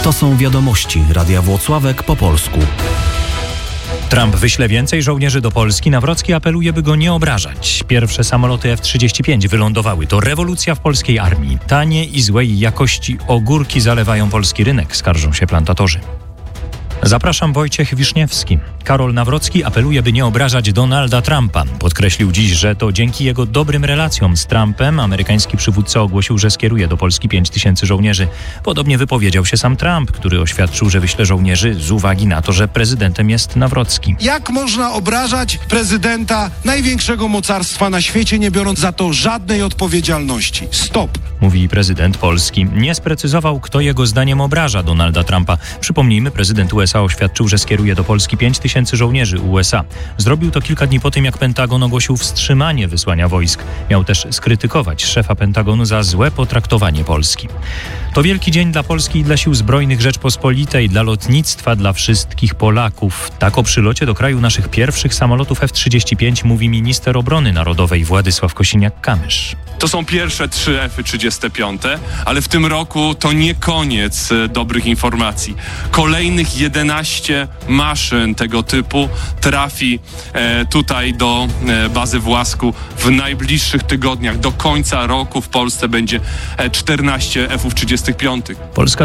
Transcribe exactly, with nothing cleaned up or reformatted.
To są wiadomości Radia Włocławek po polsku. Trump wyśle więcej żołnierzy do Polski. Nawrocki apeluje, by go nie obrażać. Pierwsze samoloty F trzydzieści pięć wylądowały. To rewolucja w polskiej armii. Tanie i złej jakości ogórki zalewają polski rynek, skarżą się plantatorzy. Zapraszam, Wojciech Wiszniewski. Karol Nawrocki apeluje, by nie obrażać Donalda Trumpa. Podkreślił dziś, że to dzięki jego dobrym relacjom z Trumpem amerykański przywódca ogłosił, że skieruje do Polski pięć tysięcy żołnierzy. Podobnie wypowiedział się sam Trump, który oświadczył, że wyśle żołnierzy z uwagi na to, że prezydentem jest Nawrocki. Jak można obrażać prezydenta największego mocarstwa na świecie, nie biorąc za to żadnej odpowiedzialności? Stop! Mówi prezydent Polski. Nie sprecyzował, kto jego zdaniem obraża Donalda Trumpa. Przypomnijmy, prezydent U S A oświadczył, że skieruje do Polski pięć tysięcy żołnierzy U S A. Zrobił to kilka dni po tym, jak Pentagon ogłosił wstrzymanie wysłania wojsk. Miał też skrytykować szefa Pentagonu za złe potraktowanie Polski. To wielki dzień dla Polski i dla Sił Zbrojnych Rzeczpospolitej, dla lotnictwa, dla wszystkich Polaków. Tak o przylocie do kraju naszych pierwszych samolotów F trzydzieści pięć mówi minister obrony narodowej Władysław Kosiniak-Kamysz. To są pierwsze trzy F trzydzieści pięć, ale w tym roku to nie koniec e, dobrych informacji. Kolejnych jedenaście maszyn tego typu trafi e, tutaj do e, bazy w Łasku w najbliższych tygodniach. Do końca roku w Polsce będzie e, czternaście F trzydzieści pięć. Polska